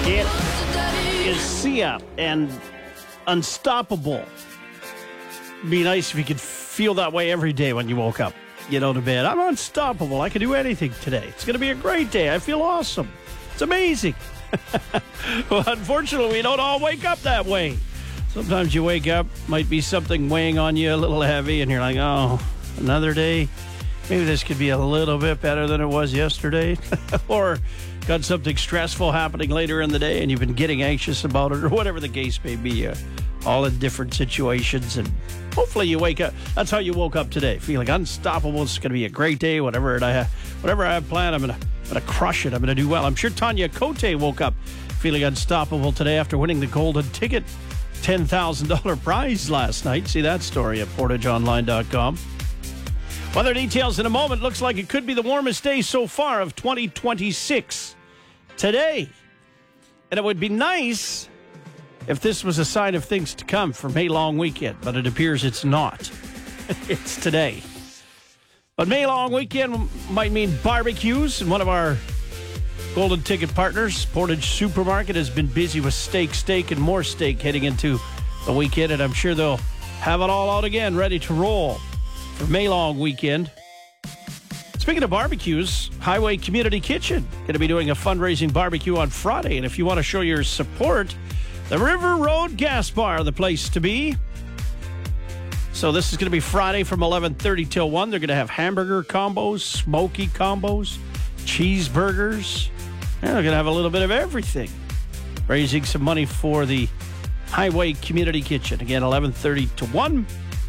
It is Sia and Unstoppable. Be nice if you could feel that way every day when you woke up. Get out of bed. I'm unstoppable. I can do anything today. It's going to be a great day. I feel awesome. It's amazing. Well, unfortunately, we don't all wake up that way. Sometimes you wake up, might be something weighing on you a little heavy, and you're like, oh, another day. Maybe this could be a little bit better than it was yesterday. Or got something stressful happening later in the day, and you've been getting anxious about it, or whatever the case may be. All in different situations, and hopefully you wake up. That's how you woke up today, feeling unstoppable. It's going to be a great day. Whatever I have planned, I'm going to crush it. I'm going to do well. I'm sure Tanya Cote woke up feeling unstoppable today after winning the golden ticket $10,000 prize last night. See that story at portageonline.com. Weather details in a moment. Looks like it could be the warmest day so far of 2026 today. And it would be nice if this was a sign of things to come for May long weekend, but it appears it's not. It's today. But May long weekend might mean barbecues, and one of our golden ticket partners, Portage Supermarket, has been busy with steak, and more steak heading into the weekend, and I'm sure they'll have it all out again, ready to roll for May long weekend. Speaking of barbecues, Highway Community Kitchen going to be doing a fundraising barbecue on Friday, and if you want to show your support, the River Road Gas Bar, the place to be. So this is going to be Friday from 11:30 till 1. They're going to have hamburger combos, smoky combos, cheeseburgers. And they're going to have a little bit of everything. Raising some money for the Highway Community Kitchen. Again, 11:30 to 1.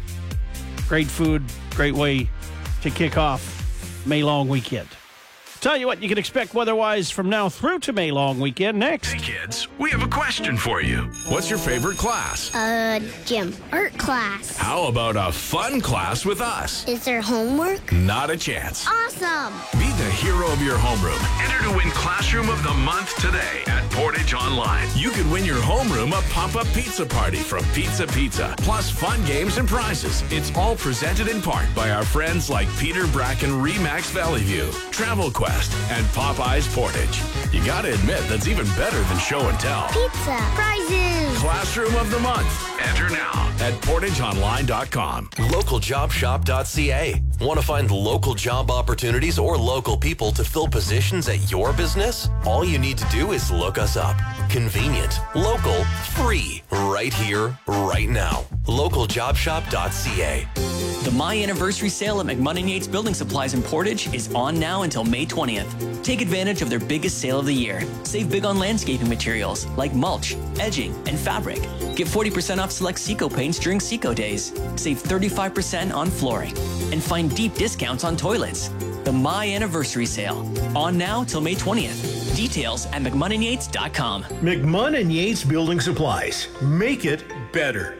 Great food, great way to kick off May long weekend. Tell you what you can expect weather-wise from now through to May long weekend next. Hey kids, we have a question for you. What's your favorite class? Gym. Art class. How about a fun class with us? Is there homework? Not a chance. Awesome. Be the hero of your homeroom. Enter to win Classroom of the Month today at Portage Online. You could win your homeroom a pop-up pizza party from Pizza Pizza, plus fun games and prizes. It's all presented in part by our friends like Peter Bracken, Remax Valley View, Travel Quest, and Popeyes Portage. You gotta admit, that's even better than show and tell. Pizza. Prizes. Classroom of the Month. Enter now at portageonline.com. LocalJobShop.ca. Want to find local job opportunities or local people to fill positions at your business? All you need to do is look us up. Convenient, local, free, right here, right now. LocalJobShop.ca. The My Anniversary Sale at McMunn & Yates Building Supplies in Portage is on now until May 20th. Take advantage of their biggest sale of the year. Save big on landscaping materials like mulch, edging, and fabric. Get 40% off select Seco paints during Seco days. Save 35% on flooring. And find deep discounts on toilets. The My Anniversary Sale. On now till May 20th. Details at McMunnandYates.com. McMunn & Yates Building Supplies. Make it better.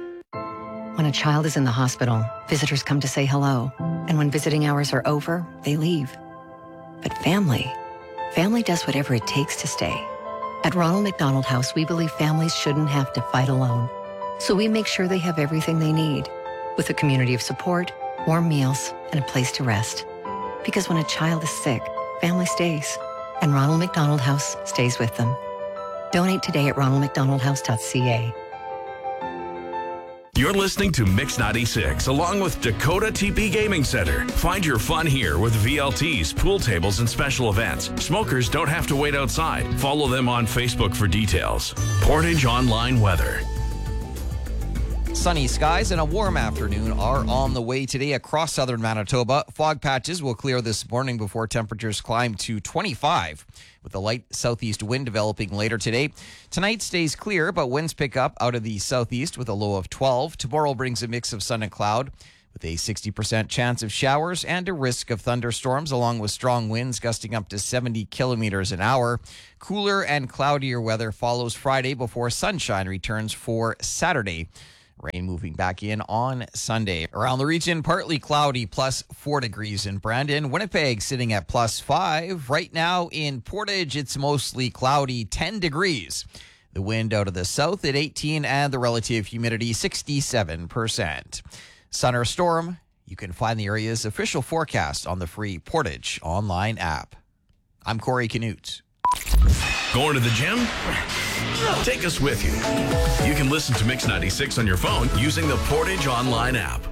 When a child is in the hospital, visitors come to say hello. And when visiting hours are over, they leave. But family does whatever it takes to stay. At Ronald McDonald House, we believe families shouldn't have to fight alone. So we make sure they have everything they need, with a community of support, warm meals, and a place to rest. Because when a child is sick, family stays. And Ronald McDonald House stays with them. Donate today at ronaldmcdonaldhouse.ca. You're listening to Mix 96 along with Dakota TP Gaming Center. Find your fun here with VLTs, pool tables, and special events. Smokers don't have to wait outside. Follow them on Facebook for details. Portage Online Weather. Sunny skies and a warm afternoon are on the way today across southern Manitoba. Fog patches will clear this morning before temperatures climb to 25, with a light southeast wind developing later today. Tonight stays clear, but winds pick up out of the southeast with a low of 12. Tomorrow brings a mix of sun and cloud, with a 60% chance of showers and a risk of thunderstorms, along with strong winds gusting up to 70 kilometers an hour. Cooler and cloudier weather follows Friday before sunshine returns for Saturday. Rain moving back in on Sunday. Around the region, partly cloudy, plus 4 degrees in Brandon. Winnipeg sitting at plus 5. Right now in Portage, it's mostly cloudy, 10 degrees. The wind out of the south at 18 and the relative humidity 67%. Sun or storm, you can find the area's official forecast on the free Portage online app. I'm Corey Canute. Going to the gym? Take us with you. You can listen to Mix 96 on your phone using the Portage Online app.